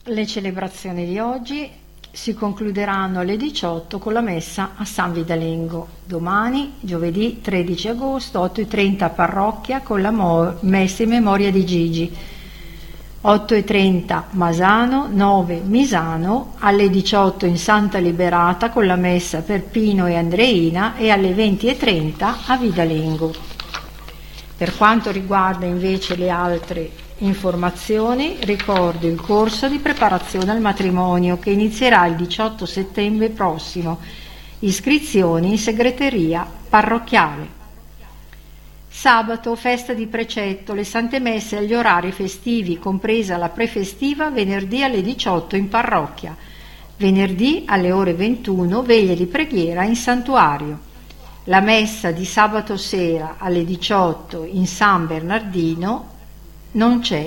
Le celebrazioni di oggi si concluderanno alle 18 con la messa a San Vidalengo. Domani, giovedì 13 agosto, 8:30 a parrocchia con la messa in memoria di Gigi. 8:30 Masano, 9 Misano, alle 18 in Santa Liberata con la messa per Pino e Andreina e alle 20:30 a Vidalengo. Per quanto riguarda invece le altre informazioni, ricordo il corso di preparazione al matrimonio che inizierà il 18 settembre prossimo. Iscrizioni in segreteria parrocchiale. Sabato, festa di precetto, le sante messe agli orari festivi, compresa la prefestiva, venerdì alle 18 in parrocchia. Venerdì alle ore 21, veglia di preghiera in santuario. La messa di sabato sera alle 18 in San Bernardino non c'è.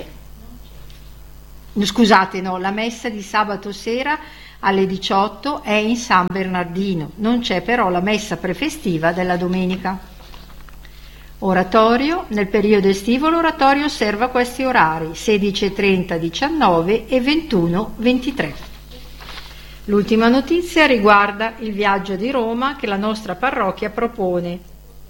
La messa di sabato sera alle 18 è in San Bernardino, non c'è però la messa prefestiva della domenica. Oratorio, nel periodo estivo l'oratorio osserva questi orari: 16:30 19 e 21 23. L'ultima notizia riguarda il viaggio di Roma che la nostra parrocchia propone.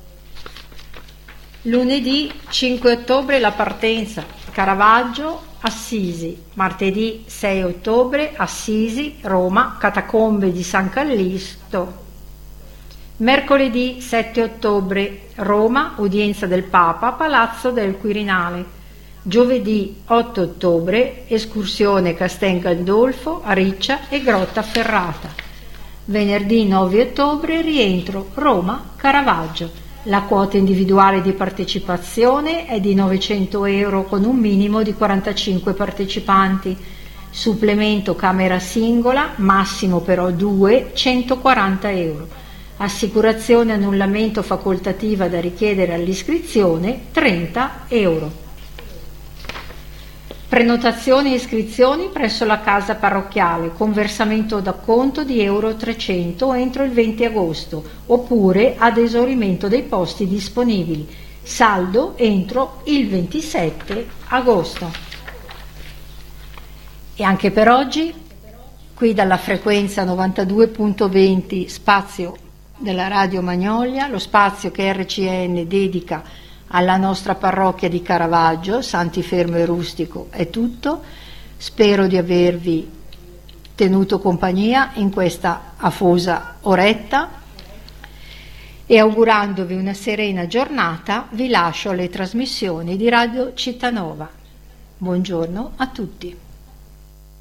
Lunedì 5 ottobre la partenza, Caravaggio, Assisi. Martedì 6 ottobre Assisi, Roma, Catacombe di San Callisto. Mercoledì 7 ottobre Roma, udienza del Papa, Palazzo del Quirinale. Giovedì 8 ottobre escursione Castel Gandolfo, Riccia e Grotta Ferrata. Venerdì 9 ottobre rientro Roma, Caravaggio. La quota individuale di partecipazione è di 900 euro con un minimo di 45 partecipanti. Supplemento camera singola, massimo però 2, 140 euro. Assicurazione annullamento facoltativa da richiedere all'iscrizione, 30 euro. Prenotazioni e iscrizioni presso la casa parrocchiale con versamento d'acconto di euro 300 entro il 20 agosto oppure ad esaurimento dei posti disponibili. Saldo entro il 27 agosto. E anche per oggi, qui dalla frequenza 92.20 spazio della Radio Magnolia, lo spazio che RCN dedica alla nostra parrocchia di Caravaggio, Santifermo e Rustico, è tutto. Spero di avervi tenuto compagnia in questa afosa oretta e augurandovi una serena giornata vi lascio alle trasmissioni di Radio Città Nova. Buongiorno a tutti.